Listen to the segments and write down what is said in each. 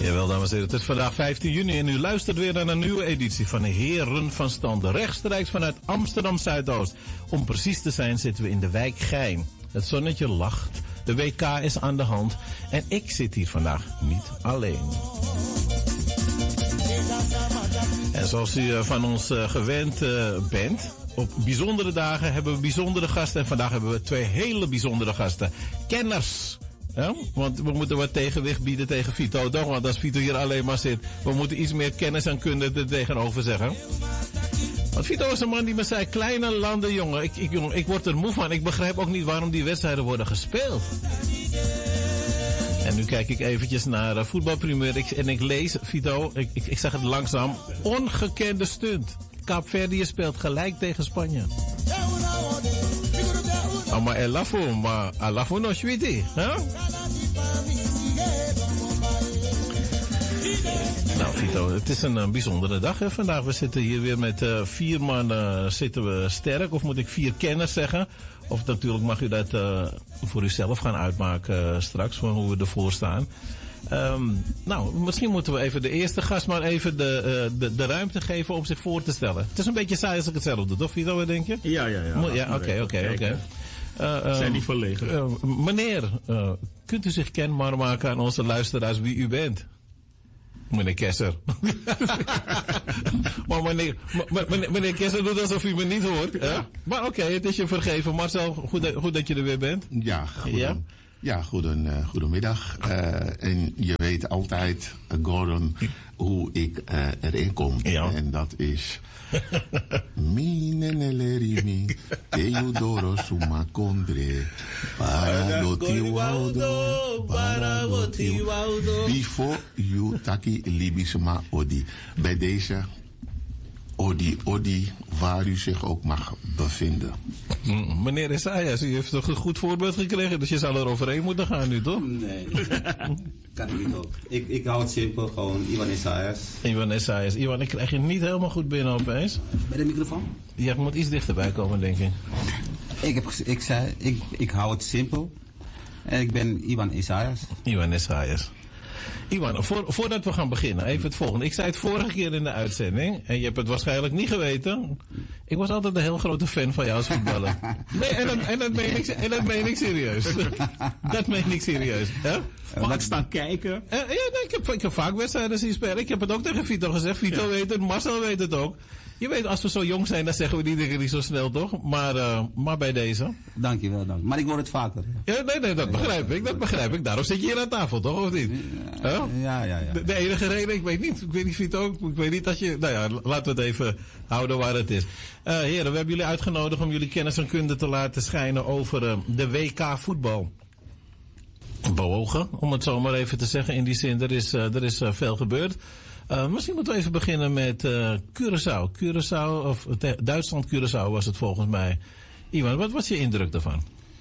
Jawel, dames en heren, het is vandaag 15 juni en u luistert weer naar een nieuwe editie van de Heren van Stand. Rechtstreeks vanuit Amsterdam Zuidoost. Om precies te zijn zitten we in de wijk Gein. Het zonnetje lacht, de WK is aan de hand en ik zit hier vandaag niet alleen. En zoals u van ons gewend bent, op bijzondere dagen hebben we bijzondere gasten. En vandaag hebben we twee hele bijzondere gasten. Kenners. Ja? Want we moeten wat tegenwicht bieden tegen Vito, toch? Want als Vito hier alleen maar zit, we moeten iets meer kennis en kunde er tegenover zeggen. Want Vito is een man die me zei, kleine landen, jongen, ik word er moe van. Ik begrijp ook niet waarom die wedstrijden worden gespeeld. En nu kijk ik eventjes naar voetbalprimeur en ik lees, Vito, ik zeg het langzaam, ongekende stunt. Kaapverdië speelt gelijk tegen Spanje. Maar elafo no shwiti, hè? Nou, Vito, het is een bijzondere dag hè, vandaag. We zitten hier weer met 4 man zitten we sterk. Of moet ik 4 kenners zeggen? Of natuurlijk mag u dat voor uzelf gaan uitmaken straks, van hoe we ervoor staan. Nou, misschien moeten we even de eerste gast maar even de ruimte geven om zich voor te stellen. Het is een beetje saai als ik het zelf doe, toch Vito, wat denk je? Ja. Oké. Zijn niet verlegen. Meneer, kunt u zich kenbaar maken aan onze luisteraars wie u bent? Meneer Kesser. Maar meneer Kesser doet alsof u me niet hoort. Ja. Maar oké, het is je vergeven. Marcel, goed dat je er weer bent. Ja, goedemiddag. En je weet altijd, Gordon, hoe ik erin kom. Ja. En dat is... Minenelerimi, Teodoro Sumakondre, Paragoti Waudo. Before you taki libisma odi. Bij deze odi, waar u zich ook mag bevinden. Meneer Isaias, u heeft toch een goed voorbeeld gekregen, dus je zal er overheen moeten gaan nu, toch? Nee, kan ik niet ook. Ik hou het simpel, gewoon Iwan Isaias. Iwan, ik krijg je niet helemaal goed binnen opeens. Bij de microfoon? Je moet iets dichterbij komen, denk ik. Ik hou het simpel. En ik ben Iwan Isaias. Iwan, voordat we gaan beginnen, even het volgende. Ik zei het vorige keer in de uitzending, en je hebt het waarschijnlijk niet geweten. Ik was altijd een heel grote fan van jou als voetballer. Nee, en dat meen ik serieus. Dat meen ik serieus. Hè? Vaak staan kijken. Ik heb vaak wedstrijden zien spelen. Ik heb het ook tegen Vito gezegd. Vito weet het, Marcel weet het ook. Je weet, als we zo jong zijn, dan zeggen we die dingen niet zo snel, toch? Maar bij deze. Dankjewel. Maar ik word het vaker. Ja, nee, dat begrijp ik. Daarom zit je hier aan tafel, toch? Of niet? Ja. De enige reden, ik weet niet Vito, ik weet niet dat je... Nou ja, laten we het even houden waar het is. Heren, we hebben jullie uitgenodigd om jullie kennis en kunde te laten schijnen over de WK voetbal. Bewogen, om het zo maar even te zeggen. In die zin, er is veel gebeurd. Misschien moeten we even beginnen met Curaçao. Duitsland-Curaçao was het volgens mij. Iwan, wat was je indruk daarvan?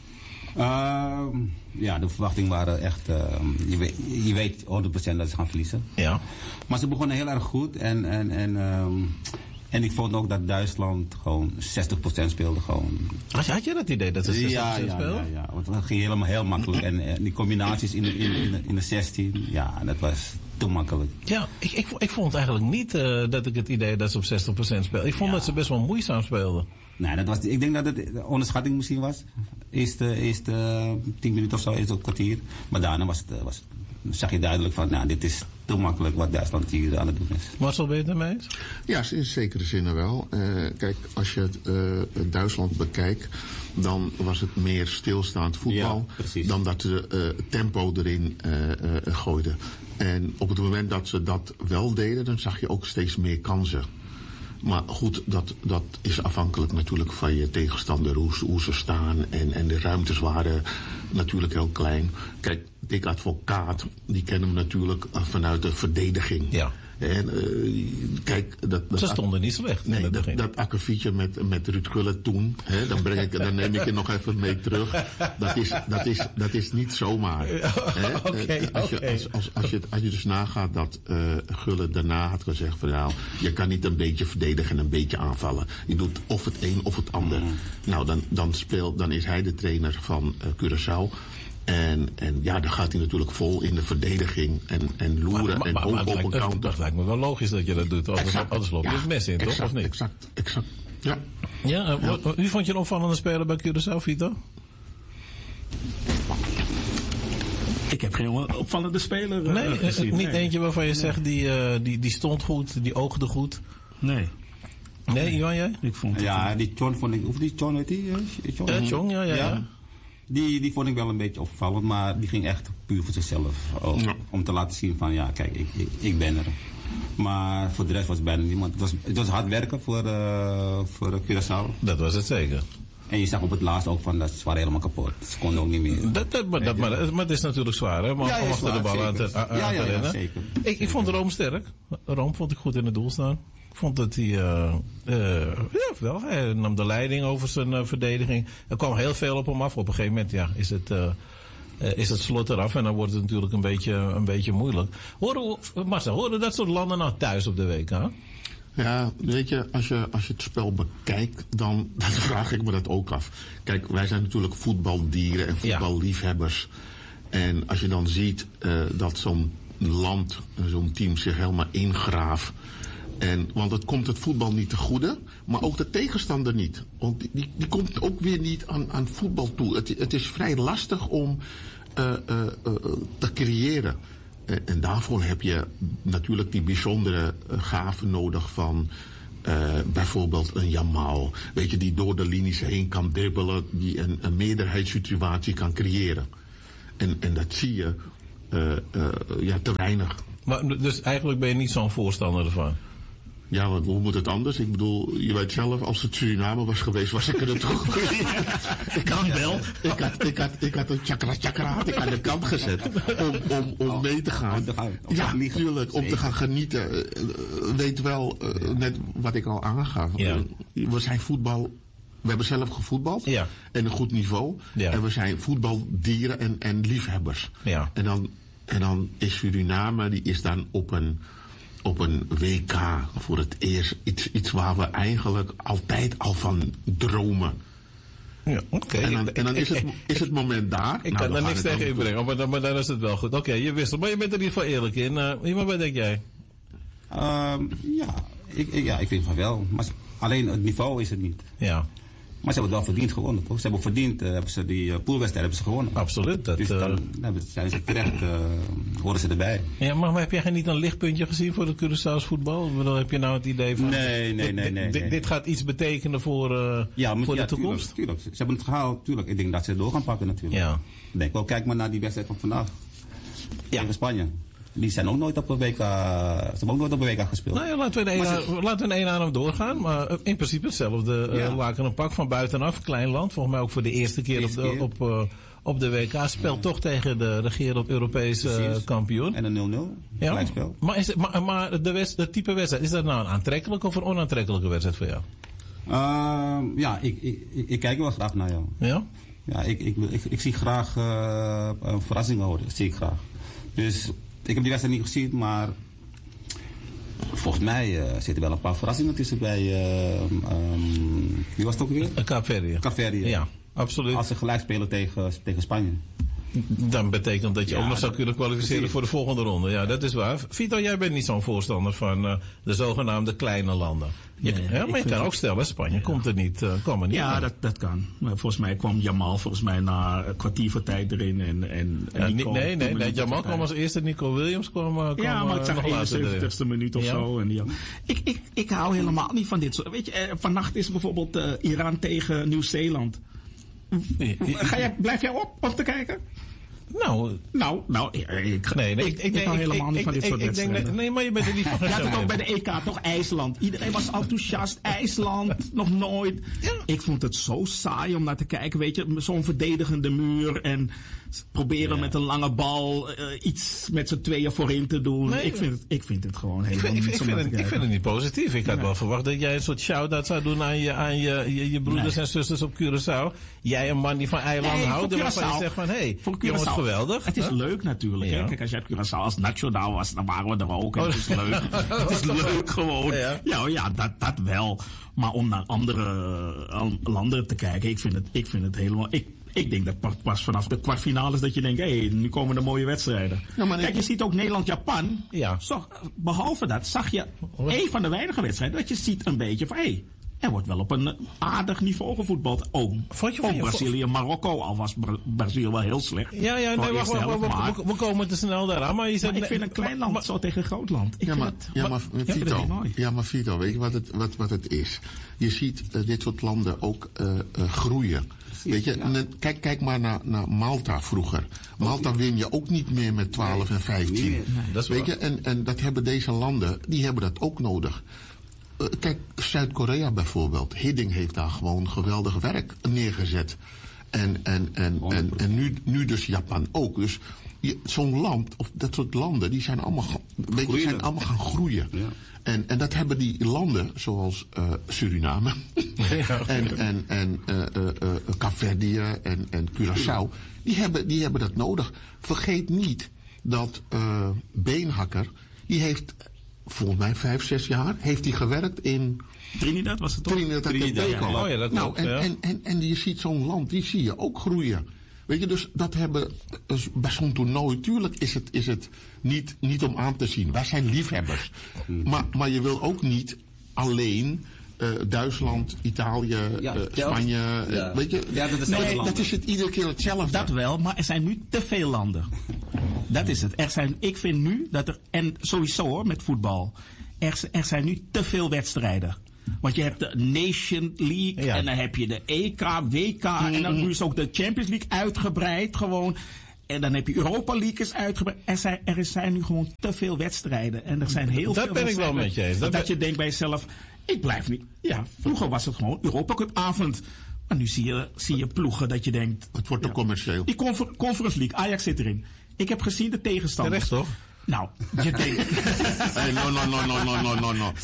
De verwachtingen waren echt... je weet 100% dat ze gaan verliezen. Ja. Maar ze begonnen heel erg goed. En ik vond ook dat Duitsland gewoon 60% speelde. Gewoon. Had je dat idee dat ze 60% speelden? Ja. Want het ging helemaal heel makkelijk. En die combinaties in de 16, dat was te makkelijk. Ja, ik vond eigenlijk niet dat ik het idee dat ze op 60% speelden. Ik vond dat ze best wel moeizaam speelden. Nee, ik denk dat het onderschatting misschien was. Eerste 10 minuten of zo, eerst een kwartier. Maar daarna zag je duidelijk van, dit is te makkelijk wat Duitsland hier aan het doen is. Marcel, ben je het ermee eens? Ja, in zekere zin wel. Kijk, als je het Duitsland bekijkt, dan was het meer stilstaand voetbal dan dat ze tempo erin gooiden. En op het moment dat ze dat wel deden, dan zag je ook steeds meer kansen. Maar goed, dat is afhankelijk natuurlijk van je tegenstander, hoe ze staan. En de ruimtes waren natuurlijk heel klein. Kijk, Dick Advocaat, die kennen we natuurlijk vanuit de verdediging. Ja. En, kijk, ze stonden niet slecht. Nee, dat akkefietje met Ruud Gullit toen, dan neem ik je nog even mee terug. Dat is niet zomaar. Als je dus nagaat dat Gullit daarna had gezegd van je kan niet een beetje verdedigen en een beetje aanvallen. Je doet of het een of het ander. Nou, dan is hij de trainer van Curaçao. En ja, dan gaat hij natuurlijk vol in de verdediging en loeren en ook op een counter. Dat lijkt me wel logisch dat je dat doet. Anders loop je het mes in, toch? Of niet? Exact. Ja. Ja, wie vond je een opvallende speler bij Curaçao, Vito? Ik heb geen opvallende speler gezien. Niet eentje waarvan je zegt, die stond goed, die oogde goed. Nee. Nee, Iwan, jij? Ik vond die John vond ik... Of die John, weet die? John, ja. Die vond ik wel een beetje opvallend, maar die ging echt puur voor zichzelf. Om te laten zien van, ja, kijk, ik ben er. Maar voor de rest was bijna niemand. Het was hard werken voor Curaçao. Dat was het zeker. En je zag op het laatst ook van, dat ze waren helemaal kapot. Ze konden ook niet meer. Maar het is natuurlijk zwaar, hè? Om achter de bal aan te rennen. Zeker. Ik vond Rome sterk. Rome vond ik goed in het doel staan. Ik vond dat hij... hij nam de leiding over zijn verdediging. Er kwam heel veel op hem af. Op een gegeven moment is het slot eraf. En dan wordt het natuurlijk een beetje moeilijk. Horen dat soort landen nou thuis op de WK? Ja, weet je, als je het spel bekijkt, dan vraag ik me dat ook af. Kijk, wij zijn natuurlijk voetbaldieren en voetballiefhebbers. En als je dan ziet dat zo'n land, zo'n team zich helemaal ingraaft. Want het komt het voetbal niet te goede, maar ook de tegenstander niet. Want die komt ook weer niet aan voetbal toe. Het is vrij lastig om te creëren. En daarvoor heb je natuurlijk die bijzondere gaven nodig van bijvoorbeeld een Jamal. Weet je, die door de linies heen kan dribbelen, die een meerderheidssituatie kan creëren. En dat zie je te weinig. Maar, dus eigenlijk ben je niet zo'n voorstander ervan? Ja, want hoe moet het anders? Ik bedoel, je weet zelf, als het Suriname was geweest, was ik er toch. Ik kan wel. Ik had een chakra had ik aan de kant gezet om mee te gaan. Ja, natuurlijk, om te gaan genieten. Weet wel, net wat ik al aangaf. Ja. We zijn voetbal. We hebben zelf gevoetbald. Ja. En een goed niveau. Ja. En we zijn voetbaldieren en liefhebbers. Ja. En dan is Suriname, die is dan op een WK voor het eerst iets waar we eigenlijk altijd al van dromen. Ja, oké. En dan is het moment daar. Ik kan daar niks tegen inbrengen, maar dan is het wel goed. Oké, je wisselt, maar je bent er in ieder geval eerlijk in. Maar wat denk jij? Ik vind van wel. Maar alleen het niveau is het niet. Ja. Maar ze hebben het wel verdiend gewonnen, toch? Ze hebben verdiend, die poolwedstrijd gewonnen. Absoluut. Dus dan zijn ze terecht, horen ze erbij. Ja, maar heb jij niet een lichtpuntje gezien voor de Curaçao's voetbal? Heb je nou het idee van... Nee. Dit gaat iets betekenen voor de toekomst? Tuurlijk. Ze hebben het gehaald, tuurlijk. Ik denk dat ze het door gaan pakken natuurlijk. Ja. Ik denk wel, kijk maar naar die wedstrijd van vandaag. Tegen Spanje. Die zijn ook nooit op de WK. Ze hebben ook nooit op de WK gespeeld. Nou ja, laten we in één adem doorgaan. Maar in principe hetzelfde laken een pak van buitenaf. Klein land. Volgens mij ook voor de eerste keer op de WK. Speelt toch tegen de regerend Europees kampioen. En een 0-0. Ja. Gelijkspel. Maar de type wedstrijd, is dat nou een aantrekkelijke of een onaantrekkelijke wedstrijd voor jou? Ik kijk wel graag naar jou. Ja? Ja, ik zie graag verrassingen horen. Dat zie ik graag. Dus... Ik heb die wedstrijd niet gezien, maar volgens mij zitten wel een paar verrassingen tussen bij... wie was het ook weer? Kaapverdië. Ja, absoluut. Als ze gelijk spelen tegen Spanje. Dan betekent dat je ook nog zou kunnen kwalificeren voor de volgende ronde. Ja, dat is waar. Vito, jij bent niet zo'n voorstander van de zogenaamde kleine landen. Maar je kan ook stellen, Spanje komt er niet. Ja, dat kan. Volgens mij kwam Jamal na een kwartier voor tijd erin. Nee, Jamal kwam als eerste. Nico Williams kwam maar ik zag de 71ste minuut of zo. En ik hou helemaal niet van dit soort. Weet je, vannacht is bijvoorbeeld Iran tegen Nieuw-Zeeland. Blijf jij op om te kijken? Ik hou helemaal niet van dit soort wedstrijden. Nee, maar je bent er niet van. Je had het ook bij de EK, toch? IJsland. Iedereen was enthousiast. IJsland, nog nooit. Ja. Ik vond het zo saai om naar te kijken. Weet je, zo'n verdedigende muur. En proberen met een lange bal iets met z'n tweeën voorin te doen. Nee, ik vind het gewoon helemaal niet zo ik vind het niet positief. Ik had wel verwacht dat jij een soort shout-out zou doen aan je broeders en zusters op Curaçao. Jij, een man die van eilanden houdt. Waarvan je zegt van, jongens, geweldig. Het is leuk natuurlijk. Ja. Hè? Kijk, als je op Curaçao als nationaal was, dan waren we er ook. Het is leuk. Het is leuk gewoon. Ja, dat wel. Maar om naar andere landen te kijken, ik vind het helemaal... Ik denk dat pas vanaf de kwartfinales dat je denkt, nu komen de mooie wedstrijden. Ja, kijk, je ziet ook Nederland-Japan. Ja. Behalve dat zag je een van de weinige wedstrijden dat je ziet een beetje van, er wordt wel op een aardig niveau gevoetbald. Ook Brazilië-Marokko, al was Brazilië wel heel slecht. We komen te snel daaraan. Maar, ik vind een klein land zo tegen een groot land. Maar Vito, weet je wat het is? Je ziet dit soort landen ook groeien. Weet je, kijk maar naar Malta vroeger. Malta win je ook niet meer met 12 en 15. Nee, weet je, en dat hebben deze landen, die hebben dat ook nodig. Kijk, Zuid-Korea bijvoorbeeld. Hiddink heeft daar gewoon geweldig werk neergezet. En nu dus Japan ook. Dus zo'n land, of dat soort landen, die zijn allemaal gaan groeien. Ja. En dat hebben die landen, zoals Suriname en Kaapverdië en Curaçao, die hebben dat nodig. Vergeet niet dat Beenhakker, die heeft volgens mij 5-6 jaar heeft hij gewerkt in Trinidad, was het toch? Trinidad. Ja. Oh ja, dat klopt. En je ziet zo'n land, die zie je ook groeien. Weet je, dus dat hebben bij zo'n toernooi, tuurlijk is het niet om aan te zien. Wij zijn liefhebbers. Maar je wil ook niet alleen Duitsland, Italië, Spanje. Weet je, dat is het iedere keer hetzelfde. Dat wel, maar er zijn nu te veel landen. Dat is het. Ik vind nu dat er, en sowieso hoor, met voetbal, er zijn nu te veel wedstrijden. Want je hebt de Nation League en dan heb je de EK, WK en dan nu is ook de Champions League uitgebreid gewoon. En dan heb je Europa League is uitgebreid. Er zijn nu gewoon te veel wedstrijden. En er zijn heel veel wedstrijden. Dat ben ik wel met je eens. Dat je denkt bij jezelf, ik blijf niet. Ja, vroeger was het gewoon Europa Cup avond. Maar nu zie je ploegen dat je denkt, het wordt te commercieel. Die Conference League, Ajax zit erin. Ik heb gezien de tegenstanders. Terecht toch? Nou, je denkt... No.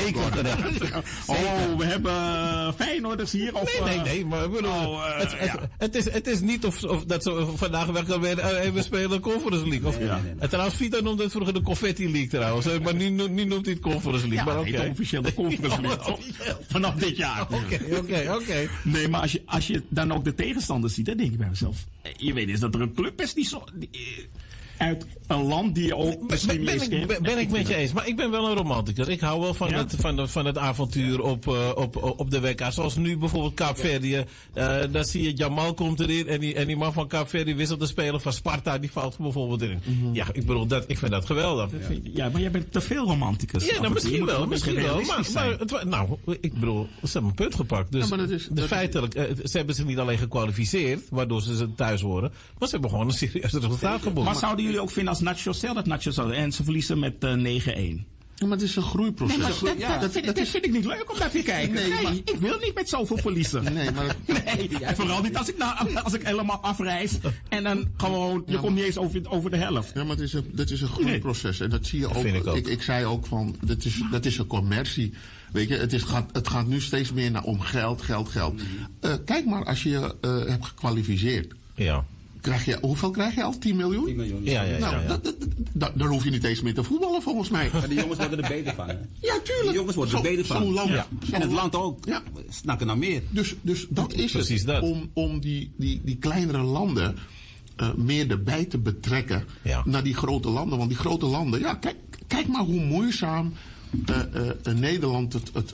We hebben Feyenoorders hier. Of, nee, maar ik bedoel, het is niet of dat zo vandaag we spelen de Conference League. Of, en trouwens, Vito noemde het vroeger de Confetti League trouwens. Maar nu noemt hij het Conference League. Ja, maar het officieel de Conference League. Vanaf dit jaar. Oké. Nee, maar als je dan ook de tegenstanders ziet, dan denk je bij mezelf. Je weet eens dat er een club is die zo... uit een land die je ook misschien ben ik met je eens, maar ik ben wel een romanticus. Ik hou wel van het avontuur op de WK. Zoals nu bijvoorbeeld Kaapverdië. Dan zie je Jamal komt erin en die man van Kaapverdië wisselt de speler van Sparta. Die valt bijvoorbeeld erin. Ja, ik bedoel, ik vind dat geweldig. Ja, maar jij bent te veel romanticus. Ja, nou, misschien wel. Maar ik bedoel, ze hebben een punt gepakt. Dus feitelijk, ze hebben zich niet alleen gekwalificeerd, waardoor ze thuis horen, maar ze hebben gewoon een serieus resultaat geboekt. Maar zouden jullie ook vinden als Nacho, stel dat Nacho zou en ze verliezen met 9-1? Ja, maar het is een groeiproces. Nee, dat vind ik niet leuk om naar te kijken. Nee, ik wil niet met zoveel verliezen. En vooral niet als ik helemaal afreis en dan gewoon, je komt niet eens over de helft. Ja, maar dat is een groeiproces. En dat zie je ook. Ik zei ook van, dat is een commercie. Weet je, het gaat nu steeds meer om geld. Kijk maar, als je je hebt gekwalificeerd. Ja. Hoeveel krijg je al? 10 miljoen? 10 miljoen. Ja. Daar hoef je niet eens meer te voetballen, volgens mij. Maar die jongens worden er beter van. Hè? Ja, tuurlijk. Die jongens worden er beter van. Zo'n land. Ja. En het land ook. Ja. Snakken naar meer. Dus dat is precies het. Dat. Om die kleinere landen meer erbij te betrekken naar die grote landen. Want die grote landen, kijk maar hoe moeizaam Nederland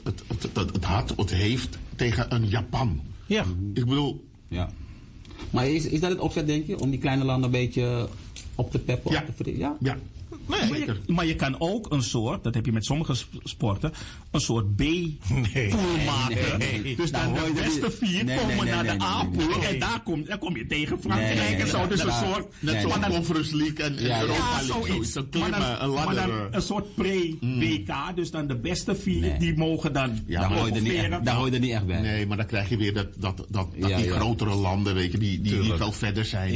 het heeft tegen een Japan. Ja. Ik bedoel... Ja. Maar is dat het opzet, denk je? Om die kleine landen een beetje op te peppen? Ja. Nee, maar je kan ook een soort, dat heb je met sommige sporten, een soort B-pool maken. Nee. Dus dan de beste 4 komen naar de A-pool en daar kom je tegen Frankrijk en zo. Dus een soort... Net zoals Conference League en Europa League. Zoiets. Maar dan een soort pre-WK, dus dan de beste 4, die mogen dan... Daar hoor je er niet echt bij. Nee, maar dan krijg je weer die grotere landen, weet je, die veel verder zijn.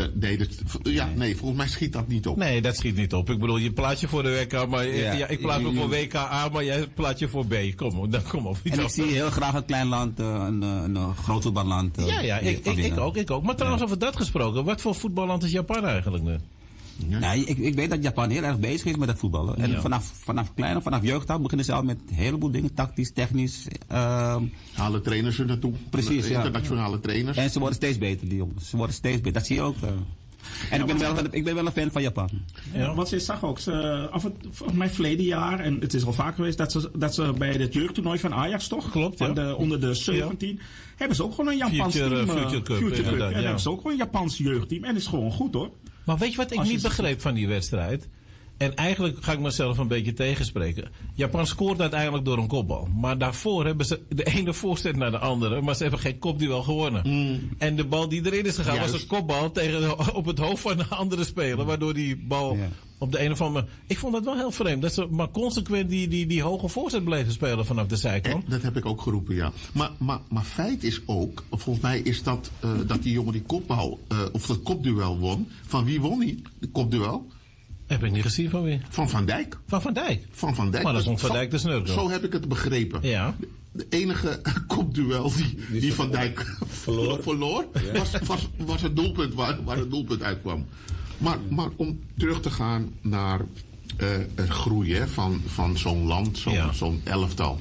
Nee, volgens mij schiet dat niet op. Nee, dat schiet niet op. Ik bedoel, je plaat je voor de WK, maar ik plaat me voor WK A, maar jij plaat je voor B. Kom op. En ik zie heel graag een klein land, een groot voetballand. Ik ook. Maar trouwens, over dat gesproken, wat voor voetballand is Japan eigenlijk nu? Ja, ik weet dat Japan heel erg bezig is met het voetballen. En vanaf jeugd beginnen ze al met een heleboel dingen. Tactisch, technisch. Halen trainers er naartoe. Precies, internationale trainers. En ze worden steeds beter, die jongens. Ze worden steeds beter. Dat zie je ook. En ik ben wel een fan van Japan. Ja, want je zag ook, volgens mij verleden jaar, en het is al vaak geweest, dat ze bij het jeugdtoernooi van Ajax, toch? Klopt, ja. Onder de 17, hebben ze ook gewoon een Japans team. Future Cup. En hebben ze ook gewoon een Japans jeugdteam. En het is gewoon goed, hoor. Maar weet je wat ik niet begreep van die wedstrijd? En eigenlijk ga ik mezelf een beetje tegenspreken. Japan scoort uiteindelijk door een kopbal. Maar daarvoor hebben ze de ene voorzet naar de andere. Maar ze hebben geen kopduel gewonnen. En de bal die erin is gegaan was een kopbal op het hoofd van een andere speler. Waardoor die bal op de een of andere... Ik vond dat wel heel vreemd. Dat ze maar consequent die hoge voorzet bleven spelen vanaf de zijkant. Dat heb ik ook geroepen, ja. Maar feit is ook, volgens mij is dat die jongen die kopbal, of dat kopduel won. Van wie won hij? De kopduel? Heb ik niet gezien van wie? Van Van Dijk. Van Van Dijk? Van Van Dijk. Maar dat is Van Dijk de snurker. Zo heb ik het begrepen. Ja. De enige kopduel die Van Dijk verloor was het doelpunt waar het doelpunt uitkwam. Maar om terug te gaan naar het groeien van zo'n land, zo'n elftal.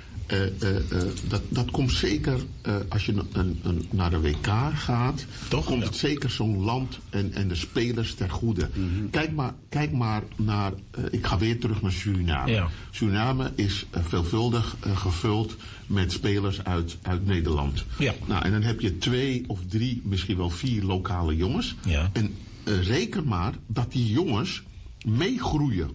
Dat komt zeker, als je naar de WK gaat, toch komt het zeker zo'n land en de spelers ter goede. Kijk maar naar, ik ga weer terug naar Suriname. Ja. Suriname is veelvuldig gevuld met spelers uit Nederland. Ja. Nou, en dan heb je 2 of 3, misschien wel 4 lokale jongens. Ja. En reken maar dat die jongens meegroeien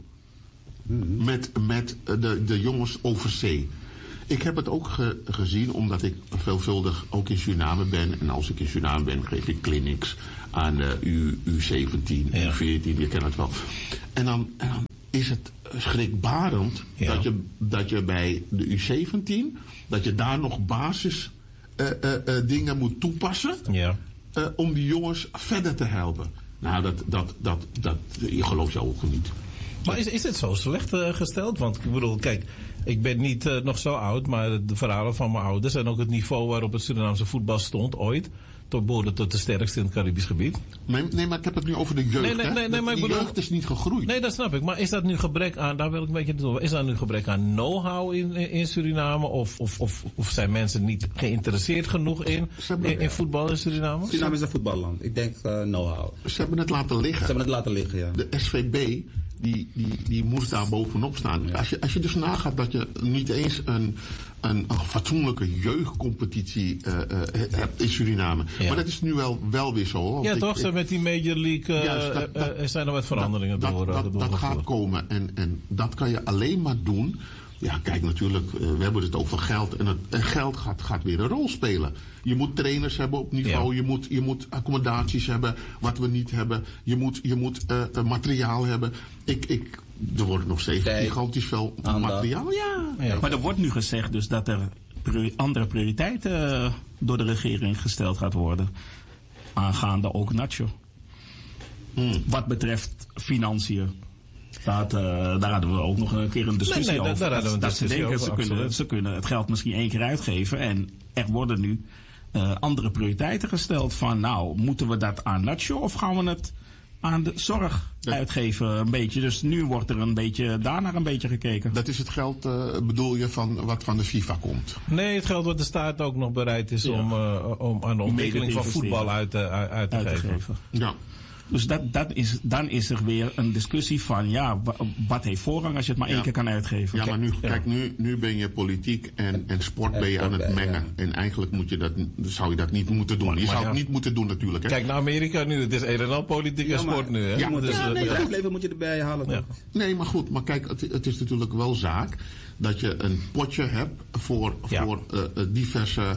met de jongens over zee. Ik heb het ook gezien, omdat ik veelvuldig ook in Suriname ben. En als ik in Suriname ben, geef ik clinics aan de U17, U14, je kent het wel. En dan is het schrikbarend dat je bij de U17, dat je daar nog basis dingen moet toepassen om die jongens verder te helpen. Nou, dat je gelooft jou ook niet. Maar is het zo slecht gesteld? Want ik bedoel, kijk, ik ben niet nog zo oud, maar de verhalen van mijn ouders en ook het niveau waarop het Surinaamse voetbal stond ooit, behoorde tot de sterkste in het Caribisch gebied. Nee, maar ik heb het nu over de jeugd. Maar de jeugd is niet gegroeid. Nee, dat snap ik. Maar is dat nu gebrek aan, daar wil ik een beetje naartoe, is dat nu gebrek aan know-how in Suriname? Of zijn mensen niet geïnteresseerd genoeg in voetbal in Suriname? Suriname is een voetballand. Ik denk know-how. Ze hebben het laten liggen. Ja. De SVB, die moest daar bovenop staan. Ja. Als je dus nagaat dat je niet eens een fatsoenlijke jeugdcompetitie hebt in Suriname. Ja. Maar dat is nu wel weer zo. Ja, toch? Ze met die Major League er zijn er wat veranderingen door. Dat gaat komen. En dat kan je alleen maar doen. Ja, kijk, natuurlijk, we hebben het over geld. En geld gaat weer een rol spelen. Je moet trainers hebben op niveau. Ja. Je moet accommodaties hebben, wat we niet hebben. Je moet materiaal hebben. Er wordt nog steeds gigantisch veel materiaal. Ja. Maar er wordt nu gezegd dus dat er andere prioriteiten door de regering gesteld gaat worden. Aangaande ook Nacho. Wat betreft financiën. Daar hadden we ook nog een keer een discussie over. Dat ze denken, ze kunnen het geld misschien 1 keer uitgeven. En er worden nu andere prioriteiten gesteld. Van nou, moeten we dat aan Nacho of gaan we het aan de zorg uitgeven een beetje? Dus nu wordt er daarnaar een beetje gekeken. Dat is het geld, bedoel je, van wat van de FIFA komt? Nee, het geld wat de staat ook nog bereid is om aan de ontwikkeling van voetbal uit te geven. Ja. Dus dan is er weer een discussie van, wat heeft voorrang als je het maar 1 keer kan uitgeven? Ja, maar nu ben je politiek en sport ben je aan het mengen. Ja. En eigenlijk zou je dat niet moeten doen. Je zou het niet moeten doen natuurlijk. Hè? Kijk naar Amerika nu, het is een en al politiek en sport nu. Hè? Bedrijfsleven moet je erbij halen. Ja. Nee, maar goed, maar kijk, het is natuurlijk wel zaak dat je een potje hebt voor diverse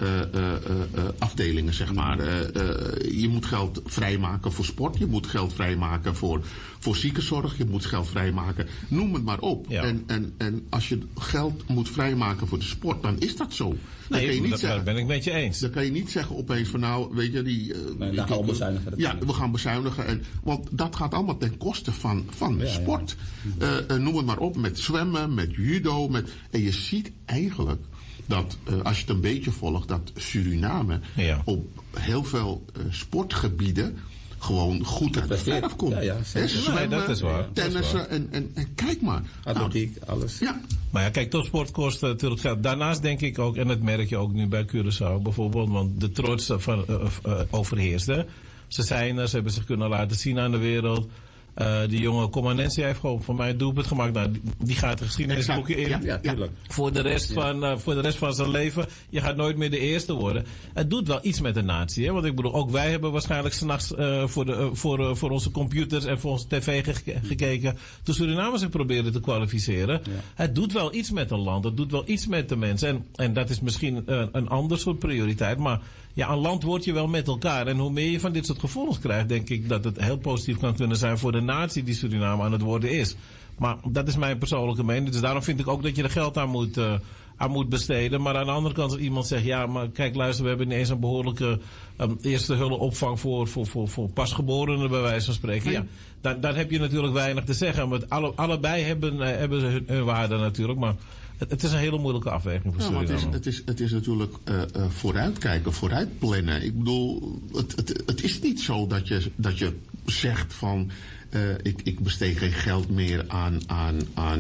afdelingen, zeg maar. Je moet geld vrijmaken voor sport. Je moet geld vrijmaken voor ziekenzorg. Je moet geld vrijmaken. Noem het maar op. Ja. En als je geld moet vrijmaken voor de sport, dan is dat zo. Dat ben ik met je eens. Dan kan je niet zeggen opeens van nou, weet je, dan gaan we bezuinigen. Ja, we gaan bezuinigen. Want dat gaat allemaal ten koste van sport. Ja. Noem het maar op, met zwemmen, met judo. En je ziet eigenlijk dat, als je het een beetje volgt, dat Suriname op heel veel sportgebieden gewoon goed uit de verf komt. Zwemmen, dat is waar. tennissen en kijk maar. Atletiek, alles. Ja. Maar ja, kijk, topsport kost natuurlijk geld. Daarnaast denk ik ook, en dat merk je ook nu bij Curaçao bijvoorbeeld, want de trots van overheerst. Hè. Ze zijn er, ze hebben zich kunnen laten zien aan de wereld. Die jonge Comanense heeft gewoon voor mij een doelpunt gemaakt. Nou, die gaat de geschiedenisboeken in. Ja, tuurlijk. Voor de rest van zijn leven. Je gaat nooit meer de eerste worden. Het doet wel iets met de natie. Hè? Want ik bedoel, ook wij hebben waarschijnlijk 's nachts voor onze computers en voor onze tv gekeken. Toen Suriname zich probeerde te kwalificeren. Ja. Het doet wel iets met een land. Het doet wel iets met de mensen. En dat is misschien een ander soort prioriteit. Maar ja, een land word je wel met elkaar. En hoe meer je van dit soort gevoelens krijgt, denk ik dat het heel positief kan kunnen zijn voor de natie die Suriname aan het worden is. Maar dat is mijn persoonlijke mening. Dus daarom vind ik ook dat je er geld aan moet besteden. Maar aan de andere kant, als iemand zegt, ja, maar kijk, luister, we hebben ineens een behoorlijke eerste hulpopvang voor pasgeborenen, bij wijze van spreken. Ja, dan heb je natuurlijk weinig te zeggen. Want allebei hebben ze hun waarde natuurlijk. Maar het is een hele moeilijke afweging voor Suriname. Het is natuurlijk vooruitkijken, vooruitplannen. Ik bedoel, het is niet zo dat je zegt van ik besteed geen geld meer aan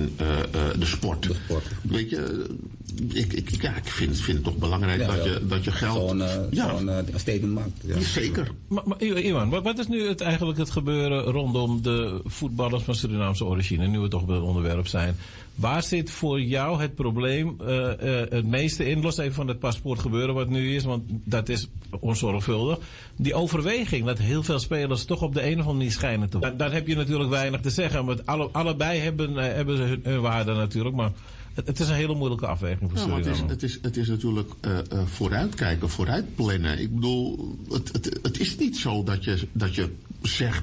de sport. Weet je, ik vind het toch belangrijk dat je geld... Zo'n statement maakt. Ja. Zeker. Maar Iwan, wat is nu eigenlijk het gebeuren rondom de voetballers van Surinaamse origine, nu we toch bij het onderwerp zijn? Waar zit voor jou het probleem het meeste in, los even van het paspoort gebeuren wat nu is, want dat is onzorgvuldig. Die overweging dat heel veel spelers toch op de een of andere manier schijnen te worden. Daar heb je natuurlijk weinig te zeggen, want allebei hebben ze hun waarde natuurlijk, maar het is een hele moeilijke afweging voor Suriname. Het is natuurlijk vooruitkijken, vooruitplannen. Ik bedoel, het is niet zo dat je zegt